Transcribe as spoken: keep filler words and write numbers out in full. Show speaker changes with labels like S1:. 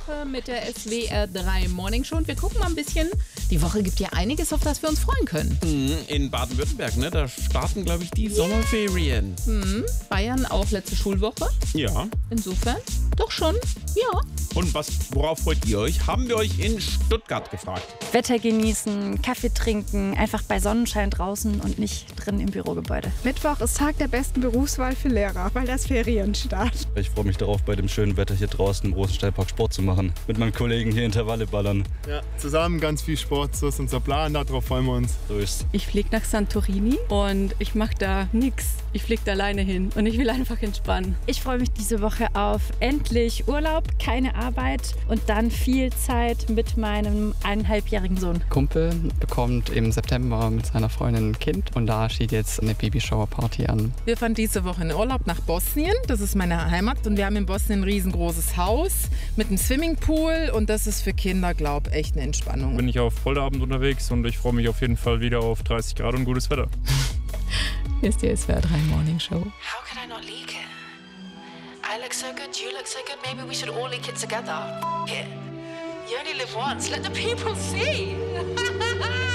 S1: Woche mit der S W R drei Morning Show und wir gucken mal ein bisschen. Die Woche gibt ja einiges, auf das wir uns freuen können.
S2: In Baden-Württemberg, ne? Da starten, glaube ich, die Sommerferien.
S1: Mhm. Bayern auch letzte Schulwoche.
S2: Ja.
S1: Insofern, doch schon, ja.
S2: Und was, worauf freut ihr euch? Haben wir euch in Stuttgart gefragt.
S3: Wetter genießen, Kaffee trinken, einfach bei Sonnenschein draußen und nicht drin im Bürogebäude.
S4: Mittwoch ist Tag der besten Berufswahl für Lehrer, weil das Ferienstart.
S5: Ich freue mich darauf, bei dem schönen Wetter hier draußen im Rosensteilpark Sport zu machen. Mit meinen Kollegen hier Intervalle ballern.
S6: Ja, zusammen ganz viel Sport, so ist unser Plan, darauf freuen wir uns.
S5: So ist's.
S7: Ich fliege nach Santorini und ich mache da nichts. Ich fliege da alleine hin und ich will einfach entspannen.
S3: Ich freue mich diese Woche auf endlich Urlaub, keine Arbeit und dann viel Zeit mit meinem eineinhalbjährigen Sohn.
S8: Kumpel bekommt im September mit seiner Freundin ein Kind und da steht jetzt eine Babyshower-Party an.
S9: Wir fahren diese Woche in Urlaub nach Bosnien, das ist meine Heimat und wir haben in Bosnien ein riesengroßes Haus mit einem Swimmingpool und das ist für Kinder, glaube ich, echt eine Entspannung.
S10: Bin ich auf Polderabend unterwegs und ich freue mich auf jeden Fall wieder auf dreißig Grad und gutes Wetter.
S1: Hier ist die S W R drei Morning Show.
S11: How could I not leak it? I look so good, you look so good, maybe we should all leak it together. F it. You only live once, let the people see.